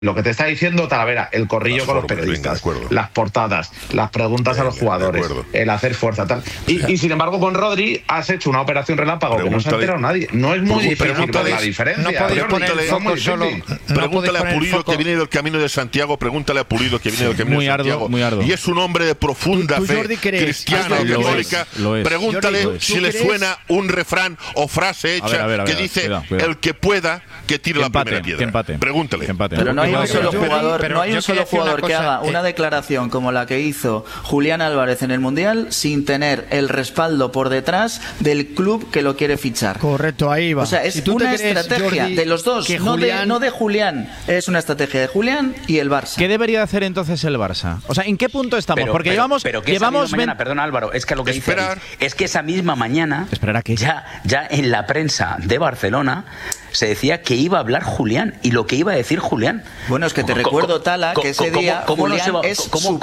Lo que te está diciendo Talavera, el corrillo con los periodistas, las portadas, las preguntas a los jugadores, el hacer fuerza, tal. Y sin embargo, con Rodri has hecho una operación relámpago que no se ha enterado nadie. No es muy difícil ver la diferencia. No podéis poner el foco solo. Pregúntale a Pulido que viene del Camino de Santiago. Pregúntale a Pulido que viene del Camino de Santiago. Muy arduo. Y es un hombre de profunda fe cristiana o católica. Pregúntale si le suena un refrán o frase hecha que dice: el que pueda, que tire la primera piedra. Pregúntale. Pero no hay un solo jugador, que haga una declaración como la que hizo Julián Álvarez en el Mundial sin tener el respaldo por detrás del club que lo quiere fichar. Correcto, ahí va. O sea, es una estrategia de los dos, no de Julián. Es una estrategia de Julián y el Barça. ¿Qué debería hacer entonces el Barça? O sea, ¿en qué punto estamos? Porque llevamos mañana, perdona Álvaro, es que lo que dice es que esa misma mañana ya en la prensa de Barcelona se decía que iba a hablar Julián y lo que iba a decir Julián. Bueno, es que te recuerdo, Tala, que ese día Julián es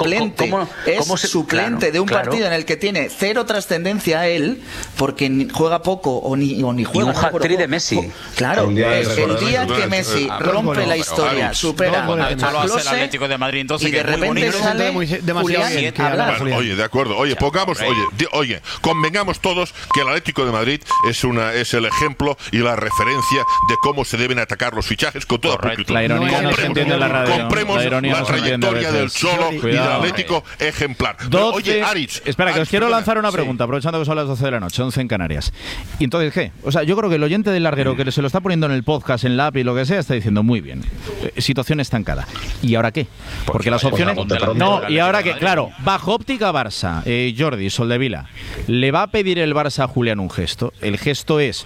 suplente de un partido en el que tiene cero trascendencia a él, porque juega poco o ni juega. Y un hat-trick de Messi. Claro, el día que Messi rompe la historia, supera a Klose, Atlético de Madrid, entonces y de repente sale Julián a hablar. Oye, de acuerdo. Oye, convengamos todos que el Atlético de Madrid es el ejemplo y la referencia de cómo se deben atacar los fichajes con toda pulcritud. La ironía no se entiende en la radio. Compremos la trayectoria del Cholo y del Atlético ejemplar. Oye, Aritz. Espera, que os quiero lanzar una pregunta, aprovechando que son las 12 de la noche, 11 en Canarias. ¿Y entonces qué? O sea, yo creo que el oyente del Larguero que se lo está poniendo en el podcast, en la app y lo que sea, está diciendo muy bien. Situación estancada. ¿Y ahora qué? Porque las opciones... No, ¿y ahora qué? Claro, bajo óptica Barça, Jordi, Soldevila, ¿le va a pedir el Barça a Julián un gesto? El gesto es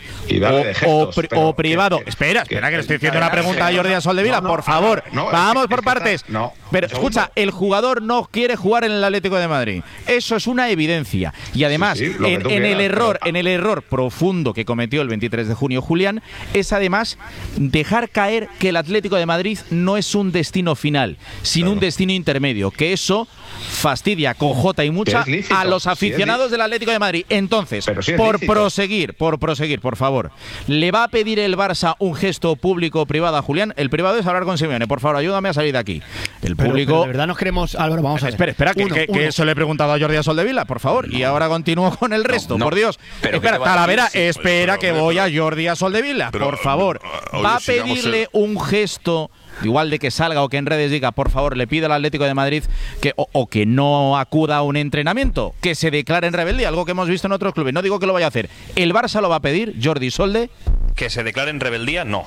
o privado. Espera, que le estoy haciendo una pregunta a Jordi Soldevila, por favor. Vamos por partes. Pero escucha, el jugador no quiere jugar en el Atlético de Madrid. Eso es una evidencia. Y además, en el error profundo que cometió el 23 de junio Julián, es además dejar caer que el Atlético de Madrid no es un destino final, sino un destino intermedio, que eso fastidia con J y mucha a los aficionados del Atlético de Madrid. Entonces, por proseguir, por favor, ¿le va a pedir el Barça un gesto público o privado a Julián? El privado es hablar con Simeone. Por favor, ayúdame a salir de aquí. El público... Pero de verdad nos queremos... Álvaro, vamos a ver. Espera, que eso le he preguntado a Jordi Soldevila, por favor. Y ahora continúo con el resto, por Dios. Espera, Talavera, espera que voy a Jordi Soldevila, por favor. ¿Va a pedirle un gesto... igual de que salga o que en redes diga, por favor, le pido al Atlético de Madrid que o que no acuda a un entrenamiento, que se declare en rebeldía, algo que hemos visto en otros clubes? No digo que lo vaya a hacer. ¿El Barça lo va a pedir, Jordi Solde? Que se declare en rebeldía, no.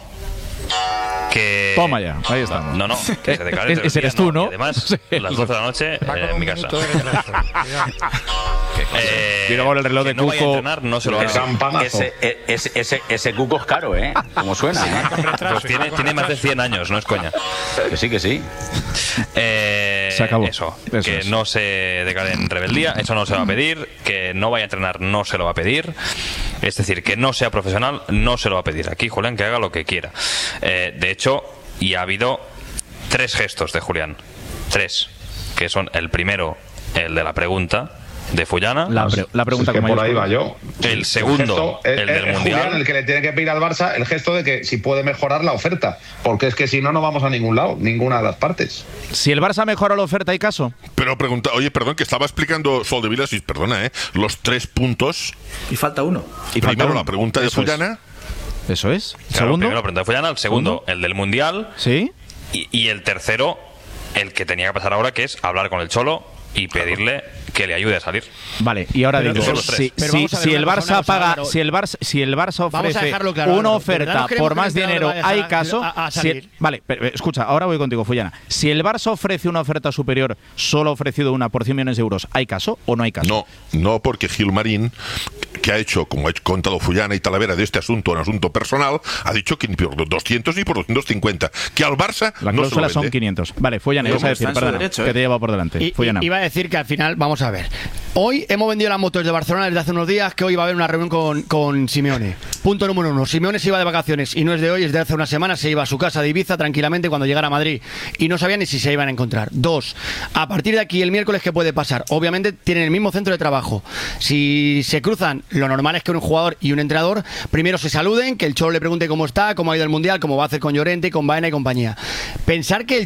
Toma ya, ahí estamos. No, que se declare en rebeldía, ese eres tú, ¿no? Y además, a las 12 de la noche en mi casa. Mira con el reloj de Cuco. No vaya a entrenar, no se lo va a hacer. Ese Cuco es caro, ¿eh? Como suena, Pues tiene más de 100 años, no es coña. Que sí. Se acabó. Eso que no se declare en rebeldía, eso no se va a pedir. Que no vaya a entrenar, no se lo va a pedir. Es decir, que no sea profesional, no se lo va a pedir. Aquí Julián que haga lo que quiera. De hecho, y ha habido 3 gestos de Julián. 3, que son el primero, el de la pregunta de Fullana. La pregunta que por ahí va yo. El segundo, el del Mundial. Julián, el que le tiene que pedir al Barça el gesto de que si puede mejorar la oferta, porque es que si no, no vamos a ningún lado, ninguna de las partes. Si el Barça mejora la oferta, ¿hay caso? Pero pregunta, oye, perdón, que estaba explicando Soldevila, perdona, los 3 puntos. Y falta uno. Primero la pregunta de Fullana. Eso es. Claro, ¿Segundo? Primero la pregunta de Fullana, el segundo, el del Mundial. Sí. Y el tercero, el que tenía que pasar ahora, que es hablar con el Cholo y pedirle que le ayude a salir. Vale, y ahora digo, si el Barça paga, si el Barça ofrece una oferta por más dinero, ¿hay caso? Vale, escucha, ahora voy contigo, Fullana. Si el Barça ofrece una oferta superior, solo ha ofrecido una por 100 millones de euros, ¿hay caso o no hay caso? No, porque Gilmarín, que ha hecho, como ha contado Fullana y Talavera, de este asunto, un asunto personal, ha dicho que ni por 200 ni por 250, que al Barça la no cláusula son 500. Vale, Fullana, ibas a decir, perdona, que te lleva por delante. Iba a decir que al final, vamos a ver, Hoy hemos vendido las motos de Barcelona desde hace unos días, que hoy va a haber una reunión con Simeone. Punto número 1. Simeone se iba de vacaciones y no es de hoy, es de hace una semana. Se iba a su casa de Ibiza tranquilamente cuando llegara a Madrid y no sabía ni si se iban a encontrar. 2. A partir de aquí, el miércoles, ¿qué puede pasar? Obviamente tienen el mismo centro de trabajo. Si se cruzan, lo normal es que un jugador y un entrenador primero se saluden, que el Cholo le pregunte cómo está, cómo ha ido el Mundial, cómo va a hacer con Llorente, con Baena y compañía. Pensar que